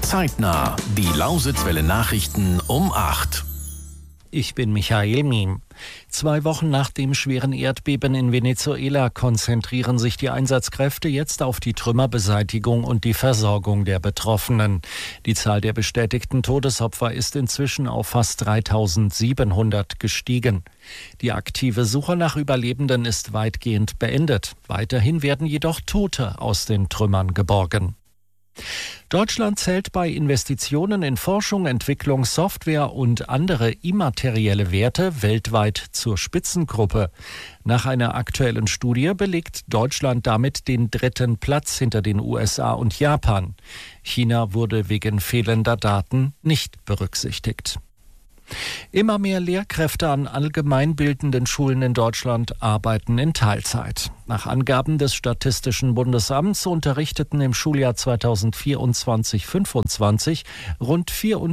Zeitnah. Die Lausitzwelle Nachrichten um 8. Ich bin Michael Miem. 2 Wochen nach dem schweren Erdbeben in Venezuela konzentrieren sich die Einsatzkräfte jetzt auf die Trümmerbeseitigung und die Versorgung der Betroffenen. Die Zahl der bestätigten Todesopfer ist inzwischen auf fast 3.700 gestiegen. Die aktive Suche nach Überlebenden ist weitgehend beendet. Weiterhin werden jedoch Tote aus den Trümmern geborgen. Deutschland zählt bei Investitionen in Forschung, Entwicklung, Software und andere immaterielle Werte weltweit zur Spitzengruppe. Nach einer aktuellen Studie belegt Deutschland damit den 3. Platz hinter den USA und Japan. China wurde wegen fehlender Daten nicht berücksichtigt. Immer mehr Lehrkräfte an allgemeinbildenden Schulen in Deutschland arbeiten in Teilzeit. Nach Angaben des Statistischen Bundesamts unterrichteten im Schuljahr 2024/25 rund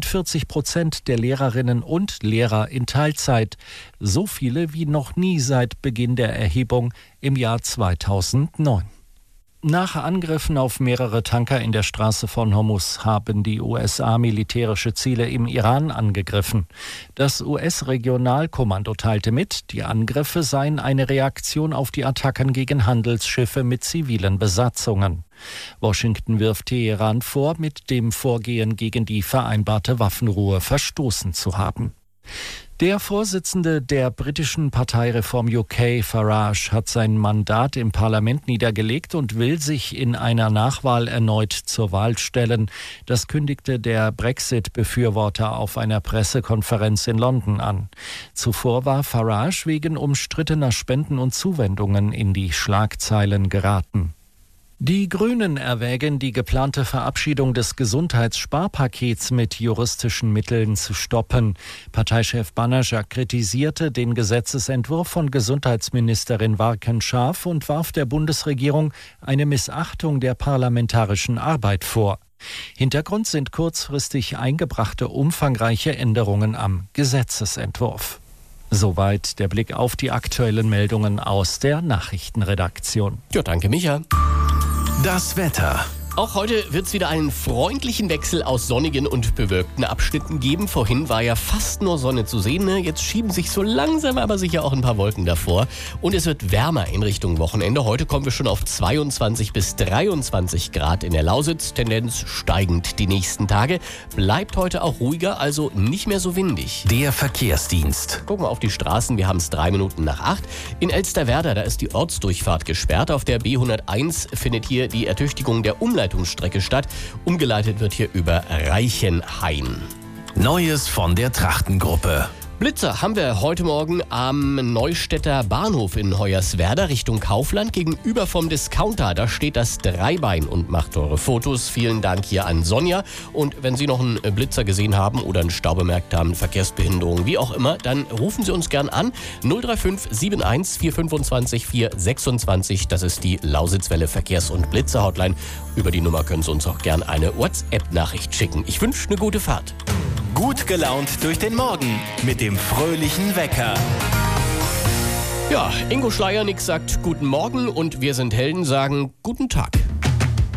44% der Lehrerinnen und Lehrer in Teilzeit. So viele wie noch nie seit Beginn der Erhebung im Jahr 2009. Nach Angriffen auf mehrere Tanker in der Straße von Hormuz haben die USA militärische Ziele im Iran angegriffen. Das US-Regionalkommando teilte mit, die Angriffe seien eine Reaktion auf die Attacken gegen Handelsschiffe mit zivilen Besatzungen. Washington wirft Teheran vor, mit dem Vorgehen gegen die vereinbarte Waffenruhe verstoßen zu haben. Der Vorsitzende der britischen Partei Reform UK, Farage, hat sein Mandat im Parlament niedergelegt und will sich in einer Nachwahl erneut zur Wahl stellen. Das kündigte der Brexit-Befürworter auf einer Pressekonferenz in London an. Zuvor war Farage wegen umstrittener Spenden und Zuwendungen in die Schlagzeilen geraten. Die Grünen erwägen, die geplante Verabschiedung des Gesundheitssparpakets mit juristischen Mitteln zu stoppen. Parteichef Banajak kritisierte den Gesetzesentwurf von Gesundheitsministerin Warken Scharf und warf der Bundesregierung eine Missachtung der parlamentarischen Arbeit vor. Hintergrund sind kurzfristig eingebrachte umfangreiche Änderungen am Gesetzesentwurf. Soweit der Blick auf die aktuellen Meldungen aus der Nachrichtenredaktion. Ja, danke, Micha. Das Wetter. Auch heute wird es wieder einen freundlichen Wechsel aus sonnigen und bewölkten Abschnitten geben. Vorhin war ja fast nur Sonne zu sehen. Jetzt schieben sich so langsam aber sicher auch ein paar Wolken davor. Und es wird wärmer in Richtung Wochenende. Heute kommen wir schon auf 22 bis 23 Grad in der Lausitz. Tendenz steigend die nächsten Tage. Bleibt heute auch ruhiger, also nicht mehr so windig. Der Verkehrsdienst. Gucken wir auf die Straßen. Wir haben es 3 Minuten nach 8. In Elsterwerda, da ist die Ortsdurchfahrt gesperrt. Auf der B101 findet hier die Ertüchtigung der Umleitungsstrecke statt. Umgeleitet wird hier über Reichenhain. Neues von der Trachtengruppe. Blitzer haben wir heute Morgen am Neustädter Bahnhof in Hoyerswerda Richtung Kaufland gegenüber vom Discounter. Da steht das Dreibein und macht eure Fotos. Vielen Dank hier an Sonja. Und wenn Sie noch einen Blitzer gesehen haben oder einen Stau bemerkt haben, Verkehrsbehinderung, wie auch immer, dann rufen Sie uns gern an. 035 71 425 426. Das ist die Lausitzwelle Verkehrs- und Blitzer-Hotline. Über die Nummer können Sie uns auch gern eine WhatsApp-Nachricht schicken. Ich wünsche eine gute Fahrt. Gut gelaunt durch den Morgen mit dem fröhlichen Wecker. Ja, Ingo Schleiernick sagt guten Morgen und wir sind Helden sagen guten Tag.